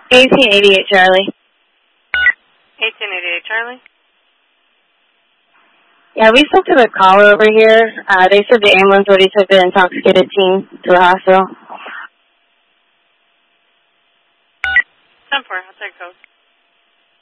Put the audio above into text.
1888 Charlie. 1888 Charlie. Yeah, we spoke to the caller over here. They said the ambulance already took the intoxicated teen to the hospital. 10-4, I'll take code.